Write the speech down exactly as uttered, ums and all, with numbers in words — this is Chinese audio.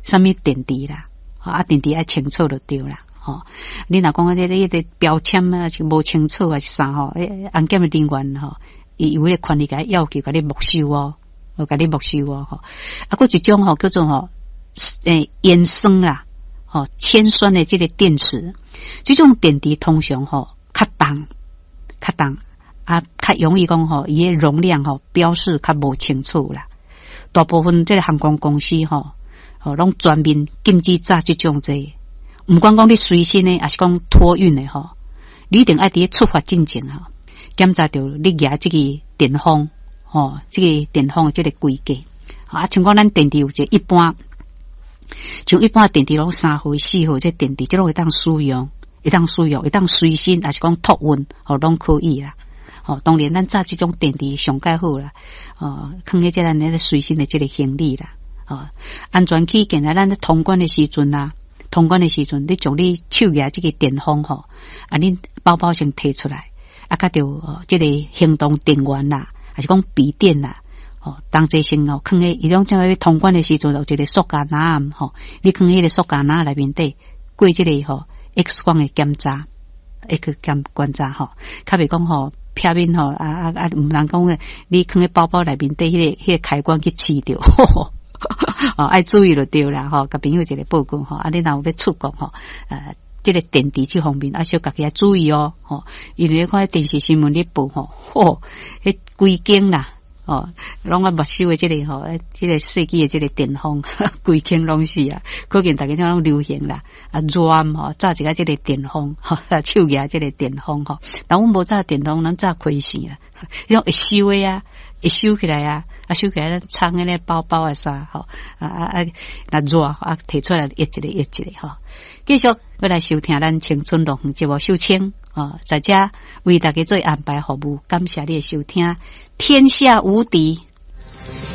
什么电池啦，啊电池爱清楚就对啦。吼，你若讲这这个标签啊是无清楚啊是啥吼？诶，安检的人员吼，伊有咧权利甲要求甲你没收哦，哦甲你没收哦吼。啊，佫一种吼叫做吼诶盐酸啦，吼铅酸的这个电池，这种电池通常吼较重，较重啊，较容易讲吼伊的容量吼标示较无清楚啦。大部分这个航空公司吼，吼拢专门禁止炸这种这。唔管讲你随身的，还是讲托运的吼，你一定爱伫出发进前吼，检查到你举这个电风，吼，这个电风的这个规格，啊，像讲咱电池有一个一般，像一般电池拢三号、四号，这电池这拢会当使用，会当使用，会当随身，还是讲托运，吼，拢可以啦。哦，当然咱炸这种电池上介好啦，哦，放喺这咱咧随身的这个行李啦，哦，安全起见啊，咱咧通关的时阵啊。通关的时阵，你将你手举这个电风吼，啊，你包包先摕出来，啊，甲着哦，这个行动电源啦，还是讲笔电啦，哦，当这先哦，放喺伊种像喺通关的时阵，有一个塑胶篮吼，你放喺个塑胶篮内面底，过这个吼 X 光的检查 ，X 检观察吼，较袂讲吼片面吼，啊啊啊，唔能讲嘅，你放喺包包内面底，迄、那个迄、那个开关去刺掉。哦，爱注意就对啦，吼，甲朋友一个报告吼，啊，你若有要出国吼，呃，这个电池这方面啊，小家己要注意哦，吼，因为看电视新闻咧报吼，吼，迄规间啦，哦，拢啊没收的这个吼，这个世纪的这个电风，规间拢是啊，可见大家种流行啦，啊，热吼，炸一个这个电风，吼，手举这个电风吼，但阮无炸电风，咱炸亏死啦，迄种会收的啊，会收起来啊。啊，收起来咱藏喺咧包包啊啥，吼啊啊啊，那热啊，摕出来一一个一一个吼。继续，我来收听咱青春乐园节目秀清啊，在这为大家做安排服务，感谢你的收听，天下无敌。